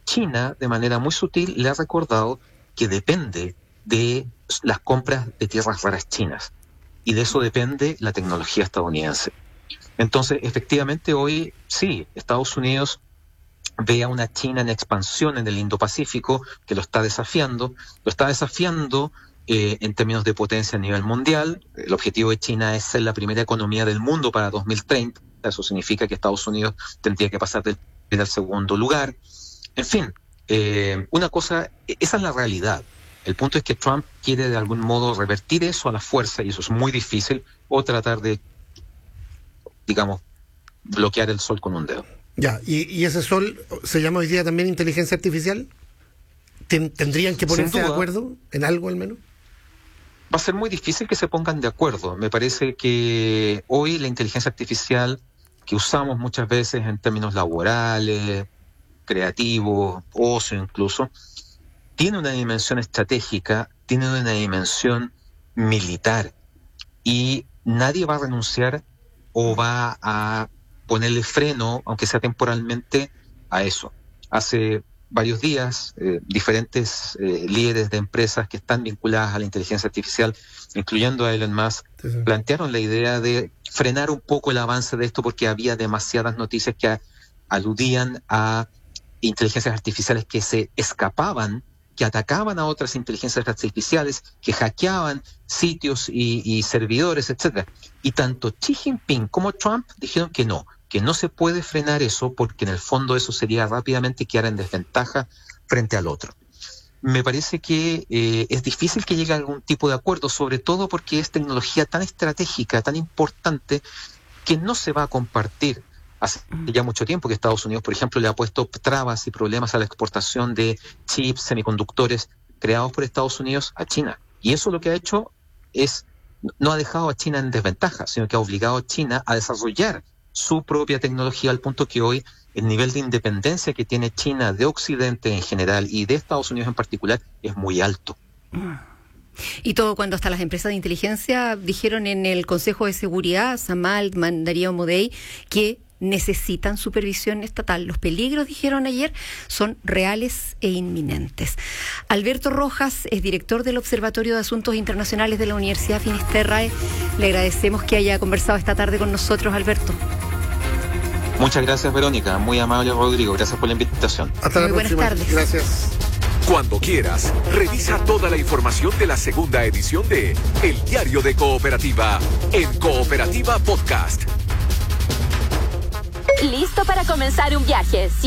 China, de manera muy sutil, le ha recordado que depende de las compras de tierras raras chinas. Y de eso depende la tecnología estadounidense. Entonces, efectivamente, hoy sí, Estados Unidos ve a una China en expansión en el Indo-Pacífico que lo está desafiando en términos de potencia a nivel mundial. El objetivo de China es ser la primera economía del mundo para 2030. Eso significa que Estados Unidos tendría que pasar del segundo lugar. En fin, esa es la realidad. El punto es que Trump quiere de algún modo revertir eso a la fuerza, y eso es muy difícil, o tratar de, digamos, bloquear el sol con un dedo. Ya, ¿y ese sol se llama hoy día también inteligencia artificial? ¿Tendrían que ponerse de acuerdo en algo al menos? Va a ser muy difícil que se pongan de acuerdo. Me parece que hoy la inteligencia artificial que usamos muchas veces en términos laborales, creativos, ocio incluso, tiene una dimensión estratégica, tiene una dimensión militar, y nadie va a renunciar o va a ponerle freno, aunque sea temporalmente, a eso. Hace varios días, diferentes líderes de empresas que están vinculadas a la inteligencia artificial, incluyendo a Elon Musk, plantearon la idea de frenar un poco el avance de esto, porque había demasiadas noticias que aludían a inteligencias artificiales que se escapaban, que atacaban a otras inteligencias artificiales, que hackeaban sitios y servidores, etcétera. Y tanto Xi Jinping como Trump dijeron que no se puede frenar eso, porque en el fondo eso sería rápidamente quedar en desventaja frente al otro. Me parece que es difícil que llegue a algún tipo de acuerdo, sobre todo porque es tecnología tan estratégica, tan importante, que no se va a compartir. Hace ya mucho tiempo que Estados Unidos, por ejemplo, le ha puesto trabas y problemas a la exportación de chips, semiconductores creados por Estados Unidos a China. Y eso lo que ha hecho es, no ha dejado a China en desventaja, sino que ha obligado a China a desarrollar su propia tecnología, al punto que hoy el nivel de independencia que tiene China de Occidente en general y de Estados Unidos en particular es muy alto. Y todo cuando hasta las empresas de inteligencia dijeron en el Consejo de Seguridad, Sam Altman, Darío Amodei, que necesitan supervisión estatal. Los peligros, dijeron ayer, son reales e inminentes. Alberto Rojas es director del Observatorio de Asuntos Internacionales de la Universidad Finisterrae. Le agradecemos que haya conversado esta tarde con nosotros, Alberto. Muchas gracias, Verónica. Muy amable, Rodrigo. Gracias por la invitación. Hasta la próxima. Buenas tardes. Gracias. Cuando quieras, revisa toda la información de la segunda edición de El Diario de Cooperativa en Cooperativa Podcast. ¿Listo para comenzar un viaje